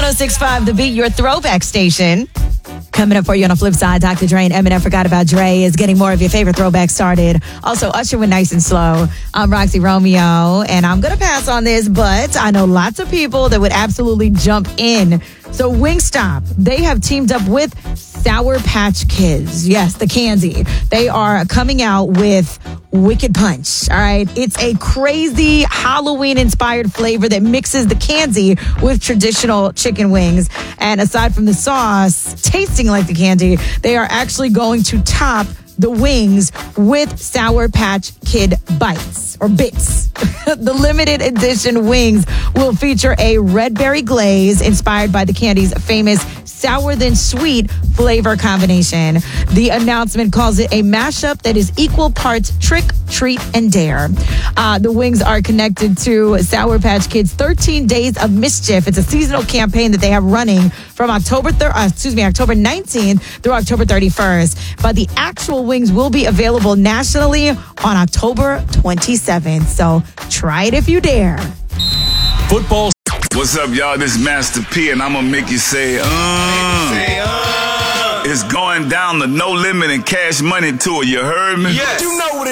106.5 The Beat, your throwback station. Coming up for you on the flip side, Dr. Dre and Eminem Forgot About Dre is getting more of your favorite throwbacks started. Also, Usher with Nice and Slow. I'm Roxy Romeo, and I'm going to pass on this, but I know lots of people that would absolutely jump in. So Wingstop, they have teamed up with Sour Patch Kids. Yes, the candy. They are coming out with Wicked Punch. All right. It's a crazy Halloween-inspired flavor that mixes the candy with traditional chicken wings. And aside from the sauce tasting like the candy, they are actually going to top the wings with Sour Patch Kid bites or bits. The limited edition wings will feature a red berry glaze inspired by the candy's famous sour than sweet flavor combination. The announcement calls it a mashup that is equal parts trick, treat, and dare. The wings are connected to Sour Patch Kids' 13 Days of Mischief. It's a seasonal campaign that they have running from October 19th through October 31st. But the actual wings will be available nationally on October 27th. So try it if you dare. Football. What's up, y'all? This is Master P, and I'm going to make you say, It's going down the No Limit and Cash Money tour. You heard me? Yes. You know what